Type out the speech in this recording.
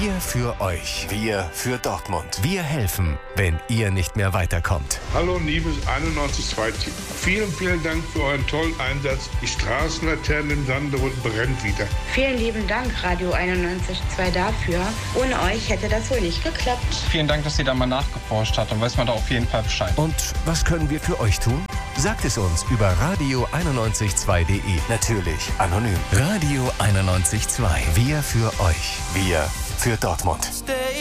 Wir für euch. Wir für Dortmund. Wir helfen, wenn ihr nicht mehr weiterkommt. Hallo liebes 91.2-Team. Vielen Dank für euren tollen Einsatz. Die Straßenlaterne im Sanderund brennt wieder. Vielen lieben Dank, Radio 91.2 dafür. Ohne euch hätte das wohl nicht geklappt. Vielen Dank, dass ihr da mal nachgeforscht habt. Dann weiß man da auf jeden Fall Bescheid. Und was können wir für euch tun? Sagt es uns über radio912.de. Natürlich anonym. Radio 91.2. Wir für euch. Wir für Dortmund. Stay